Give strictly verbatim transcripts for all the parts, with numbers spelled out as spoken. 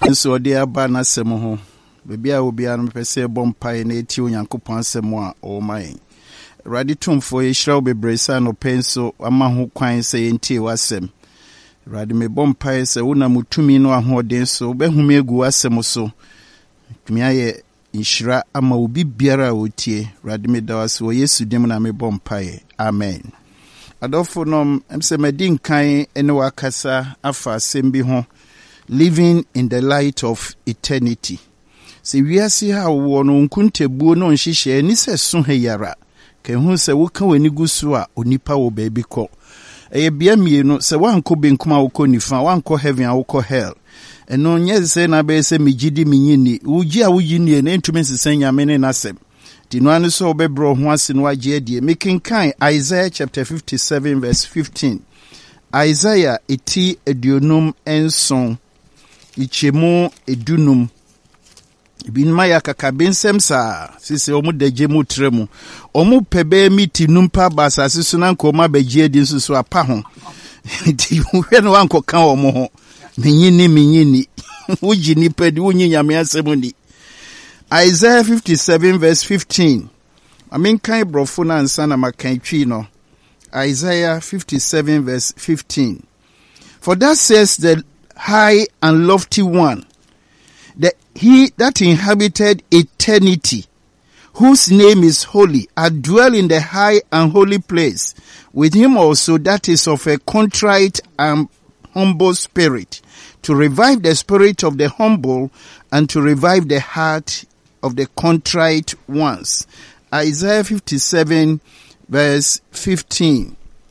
So dear Bana Semoho, baby, I will be an pese bompai na eti Onyankopon asem a o man. Radi tumfo ye shraw bebresa no penso ama ho kwan se enti wasem. Radi me bompai se una mutumi no ahoden so behume egu asem so. Tumi aye inshira ama obi biara otie. Radi me dawase wo Yesu dim na me bompai. Amen. Adofo nom emse medin kan ene wakasa afa asem bi ho. Living in the light of eternity. Se wiase ha wo no nkuntebuo no nhihye ni se so heyara. Ke hu se wo ka wani gusu a onipa wo baabi kɔ. Eye bia mienu se wanko benkum a wo kɔ nifa, wanko heaven a wo kɔ hell. Eno nye se na be se migidi minyini. Uji a wuji nie na ntumi sesen nyame ne nasem. Di no anu so obebro ho ase no agye adie. Mekenkan Isaiah chapter fifty-seven verse fifteen. Isaiah eti aduonum enson. Ichemu edunum binma ya kakabensem sa sisi omu deje mu tremu omu pebe miti numpa basa sisu na nko ma beje di nsusu apa ho ti hwe no anko kan omu ho menyini menyini uji ni pedi unyi nyame asemu ni. Isaiah fifty-seven verse fifteen. Amen kan brofo na nsa na makan twi no. Isaiah fifty-seven verse fifteen. For that says the high and lofty one, that he that inhabited eternity, whose name is holy, I dwell in the high and holy place, with him also that is of a contrite and humble spirit, to revive the spirit of the humble and to revive the heart of the contrite ones. Isaiah fifty-seven verse fifteen.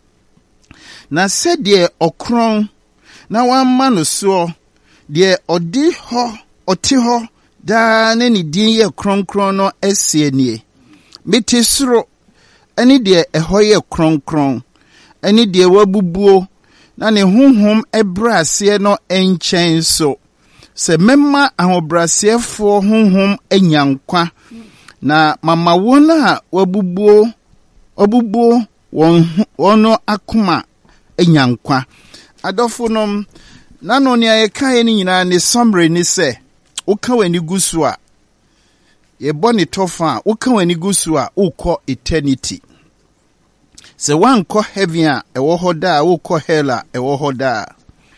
Now said there okron na wan manu so de odi ho oti ho da ne ni din ye kronkron no asie nie meti soro ani de eho ye kronkron ani de wabubuo na ne honhom ebrase no enchen so se memma ahobrase fo honhom enyankwa na mama wona wabubuo obubuo won wono akoma enyankwa. Adofo nom nano ne ayeka ni nyina ne summary ni se woka wani gusu a ye boni tofa woka wani gusu a ukọ eternity. Se wanko heaven a ewo hoda a ukọ hell a ewo hoda.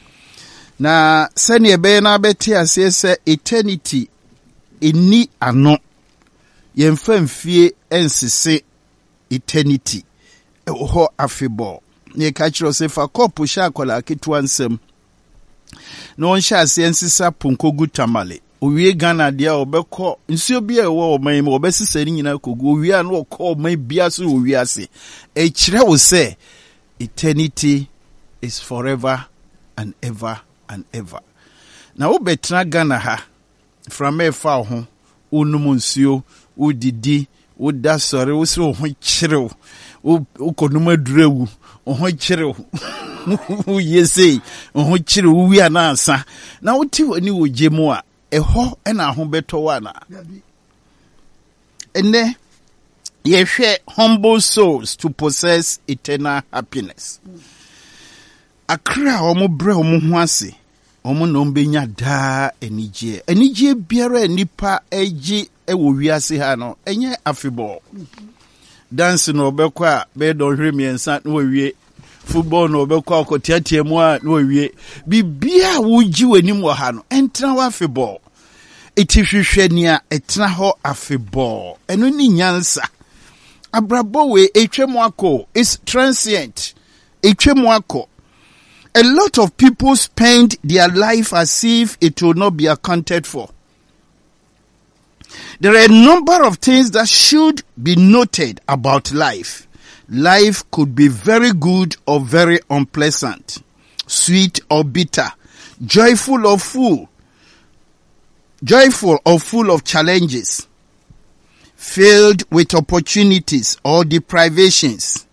Na se ne be na beti ase se eternity eni ano ye mfa mfie ensese eternity ewo ho afebo. Ye kachiro se fa kopu sha kola kitwa nsem no nsha se nsisa punko gutamale owie Ghana dia obekọ nsuo bia ewo oman me obesisa ni nyina kogu owie an okọ oman bia so owie ase e kire wo se eternity is forever and ever and ever. Na wo betra Ghana ha from e fa ho onum nsuo udidi woda sore wo se ho kire wo ukonuma durewu oho kire wo yesi oho kire wo wi anansa na woti wani wojemu a eho na ho beto wana ene yehwe humble souls to possess eternal happiness. Akra omo bre omo ho ase omo no mbenya da enije enije biara nipa eji ewo wiase ha no enye afebo. Dance no obekọ a be don hwe miensa no wie football no obekọ akotiatia mu a no wie bibia woji wanim wo ha no entra wa football etihwehwe ni a etra ho afeball eno ni nyansa abrabo we etwemu akọ is transient etwemu akọ. A lot of people spend their life as if it will not be accounted for. There are a number of things that should be noted about life. Life could be very good or very unpleasant, sweet or bitter, joyful or full, joyful or full of challenges, filled with opportunities or deprivations.